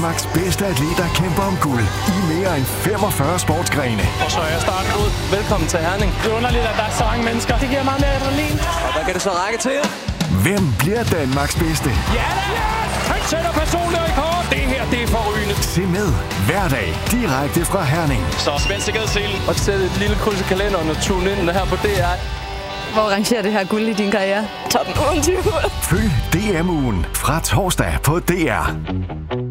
Danmarks bedste atleter kæmper om guld i mere end 45 sportsgrene. Og så er starten ud. Velkommen til Herning. Det er underligt, at der er så mange mennesker. Det giver meget mere adrenalin. Og hvad kan det så række til? Hvem bliver Danmarks bedste? Ja da! Han sætter personlig rekord. Det her, det er forrygende. Se med hver dag direkte fra Herning. Så spænd sikkerhedsselen. Og sæt et lille kryds i kalenderen og tune ind her på DR. Hvor rangerer det her guld i din karriere? Toppen 20. Følg DM-ugen fra torsdag på DR.